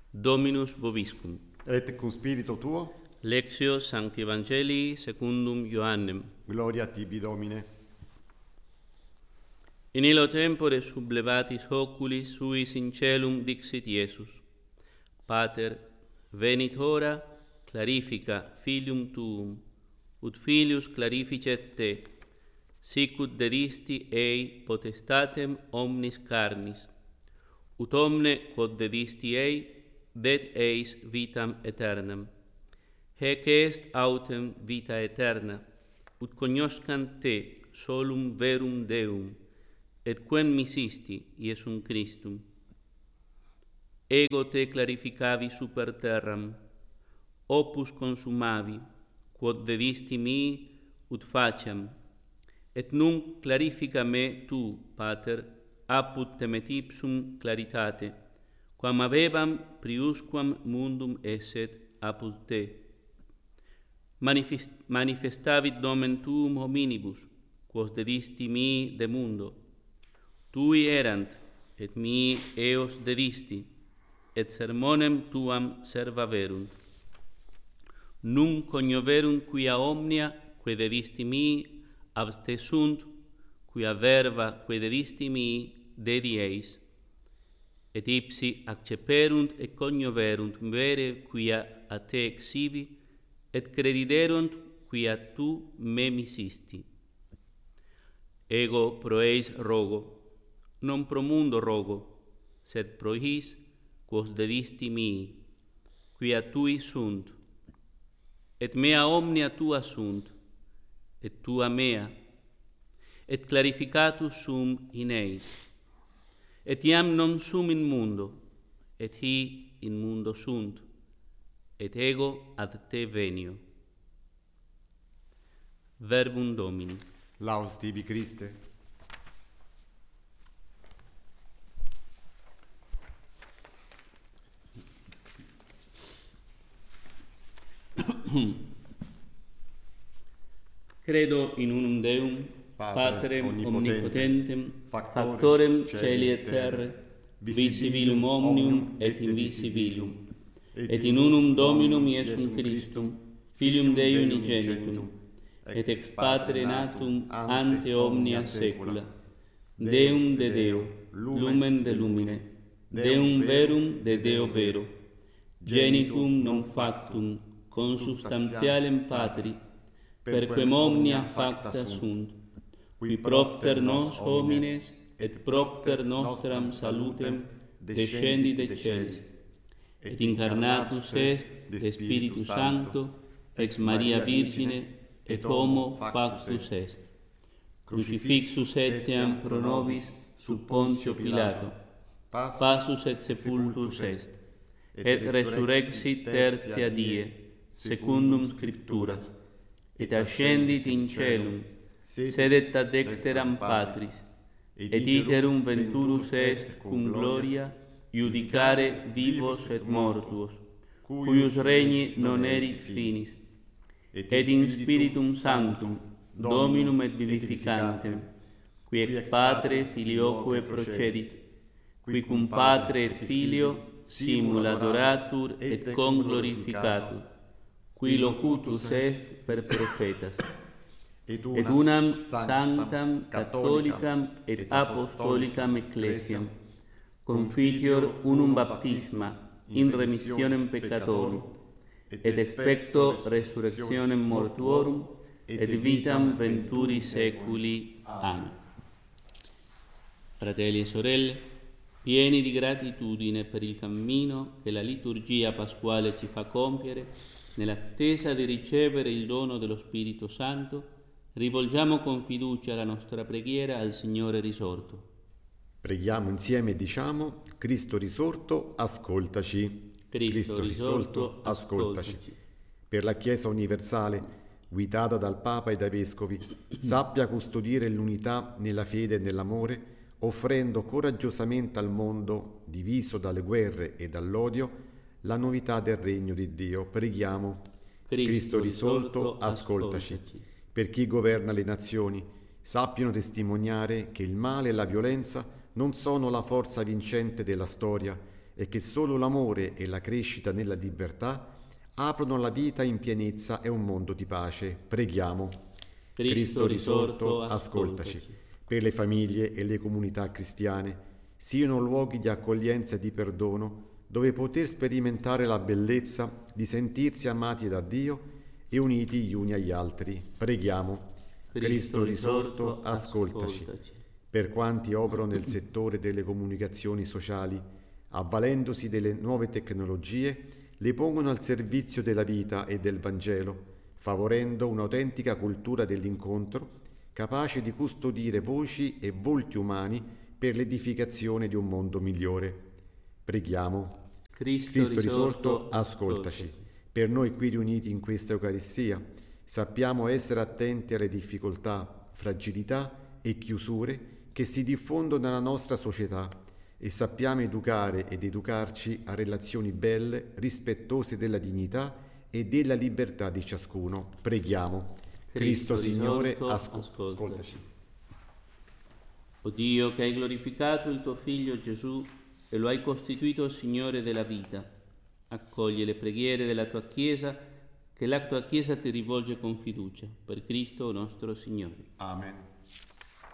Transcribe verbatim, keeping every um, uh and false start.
Dominus vobiscum. Et cum spiritu tuo. Lectio Sancti Evangelii secundum Ioannem. Gloria tibi, Domine. In illo tempore sublevatis oculis suis in celum dixit Iesus: Pater, venit hora, clarifica filium tuum, ut filius clarificet te, sicut dedisti ei potestatem omnis carnis, ut omne quod dedisti ei, det eis vitam aeternam. Hec est autem vita aeterna, ut cognoscant te solum verum Deum, et quem misisti Iesum Christum. Ego te clarificavi super terram, opus consumavi, quod dedisti mi ut faciam, et nunc clarifica me tu, Pater, apud temet ipsum claritate, quam avebam priusquam mundum esset apud te. Manifest, manifestavit nomen tuum hominibus, quos dedisti mi de mundo. Tui erant, et mi eos dedisti, et sermonem tuam servaverunt. Nunc cognoverunt quia omnia, quae dedisti mi, abste sunt, quia verba, quae dedisti mi, dedi eis. Et ipsi acceperunt et cognoverunt vere quia a te exivi, et crediderunt quia tu me misisti. Ego pro eis rogo, non pro mundo rogo, sed pro his quos dedisti mi, quia tui sunt, et mea omnia tua sunt, et tua mea, et clarificatus sum in eis. Et iam non sum in mundo, et hi in mundo sunt, et ego ad te venio. Verbum Domini. Laus tibi, Christe. Credo in unum Deum, Patrem omnipotentem, factorem caeli et terrae, visibilum omnium et invisibilum, et in unum Dominum Iesum Christum, Filium Dei unigenitum, et ex Patre natum ante omnia saecula, Deum de Deo, lumen de lumine, Deum verum de Deo vero, genitum non factum, consubstantialem Patri, perquem omnia facta sunt, qui propter nos homines et propter nostram salutem descendit de celis, et incarnatus est de Spiritu Sancto ex Maria Virgine et homo factus est. Crucifixus etiam pro nobis sub Pontio Pilato, passus et sepultus est, et resurrexit tertia die, secundum Scripturas, et ascendit in celum, sedet ad dexteram Patris, et iterum venturus est cum gloria iudicare vivos et mortuos, cuius regni non erit finis, et in Spiritum Sanctum, Dominum et vivificantem, qui ex Patre filioque procedit, qui cum Patre et Filio simul adoratur et conglorificatur, qui locutus est per prophetas, et unam sanctam catholicam et apostolicam ecclesiam, confitior unum baptisma in remissionem peccatorum, et expecto resurrectionem mortuorum, et vitam venturi saeculi. Amen. Fratelli e sorelle, pieni di gratitudine per il cammino che la liturgia pasquale ci fa compiere, nell'attesa di ricevere il dono dello Spirito Santo, rivolgiamo con fiducia la nostra preghiera al Signore risorto. Preghiamo insieme e diciamo: Cristo risorto, ascoltaci. Cristo, Cristo risorto, ascoltaci. ascoltaci. Per la Chiesa universale, guidata dal Papa e dai Vescovi, sappia custodire l'unità nella fede e nell'amore, offrendo coraggiosamente al mondo, diviso dalle guerre e dall'odio, la novità del regno di Dio. Preghiamo. Cristo, Cristo risorto, ascoltaci. ascoltaci. Per chi governa le nazioni, sappiano testimoniare che il male e la violenza non sono la forza vincente della storia, e che solo l'amore e la crescita nella libertà aprono la vita in pienezza e un mondo di pace. Preghiamo. Cristo, Cristo risorto, ascoltaci. ascoltaci. Per le famiglie e le comunità cristiane siano luoghi di accoglienza e di perdono, dove poter sperimentare la bellezza di sentirsi amati da Dio e uniti gli uni agli altri. Preghiamo. Cristo, Cristo risorto, ascoltaci. ascoltaci. Per quanti operano nel settore delle comunicazioni sociali, avvalendosi delle nuove tecnologie, le pongono al servizio della vita e del Vangelo, favorendo un'autentica cultura dell'incontro, capace di custodire voci e volti umani per l'edificazione di un mondo migliore. Preghiamo. Cristo, Cristo risorto, risorto, ascoltaci. Per noi qui riuniti in questa Eucaristia, sappiamo essere attenti alle difficoltà, fragilità e chiusure che si diffondono nella nostra società e sappiamo educare ed educarci a relazioni belle, rispettose della dignità e della libertà di ciascuno. Preghiamo. Cristo, Cristo Signore, asco- ascoltaci. ascoltaci. O Dio, che hai glorificato il tuo Figlio Gesù e lo hai costituito Signore della vita, accogli le preghiere della tua Chiesa, che la tua Chiesa ti rivolge con fiducia. Per Cristo nostro Signore. Amen.